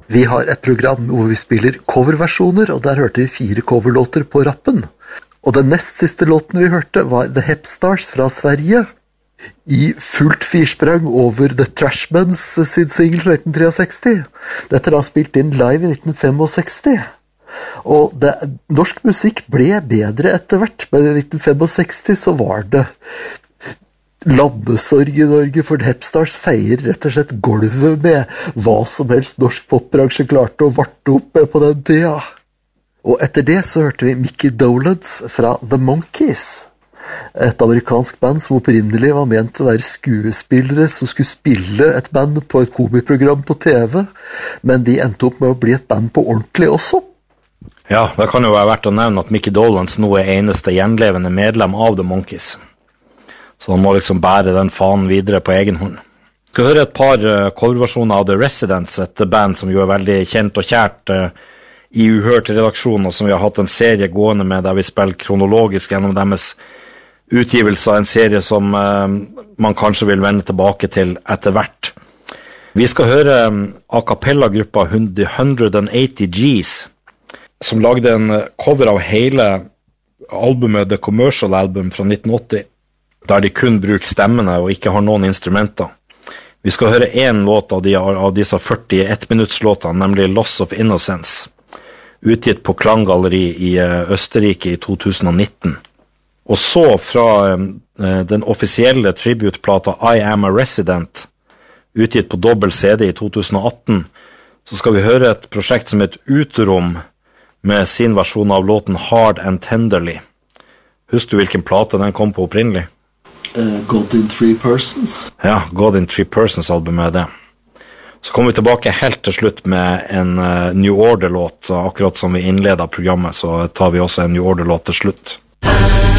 Vi har et program hvor vi spiller coverversjoner, og der hørte vi 4 coverlåter på rappen. Og den nest siste låten vi hørte var The Hepstars fra Sverige, i fullt firsprang over The Trashmans sin single fra 1963. Dette da spilt inn live i 1965. Og norsk musikk ble bedre etter hvert, men i 1965 så var det landesorg i Norge, for Hepstars feier rett og slett gulvet med hva som helst norsk popbransje klarte å varte opp med på den tida. Og etter det så hørte vi Mickey Dolenz fra The Monkees, et amerikansk band som opprinnelig var ment å være skuespillere som skulle spille et band på et komiprogram på TV, men de endte opp med å bli et band på ordentlig også. Ja, det kan jo være verdt å nevne at Mickey Dolenz nå er eneste gjenlevende medlem av The Monkees. Så han må liksom bære den fanen videre på egen hånd. Vi skal høre et par coverversjoner av The Residents, et band som jo er veldig kjent og kjært i Uhørt-redaksjonen, og som vi har hatt en serie gående med, der vi spiller kronologisk gjennom deres utgivelse av en serie som man kanskje vil vende tilbake til etter hvert. Vi skal høre a cappella-gruppa The 180 G's, som lagde en cover av hele albumet The Commercial Album fra 1980, der de kun bruker stemmene og ikke har noen instrumenter. Vi skal høre en låt av disse 41-minuttslåtene, nemlig Loss of Innocence, utgitt på Klanggalleri i Østerrike i 2019. Og så fra den offisielle tributeplata I Am a Resident, utgitt på dobbelt CD i 2018, så skal vi høre et prosjekt som heter Uterom, med sin versjon av låten Hard and Tenderly. Husker du hvilken plate den kom på opprinnelig? God in Three Persons. Ja, God in Three Persons album er det. Så kommer vi tilbake helt til slutt med en New Order-låt, akkurat som vi innledet programmet, så tar vi også en New Order-låt til slutt.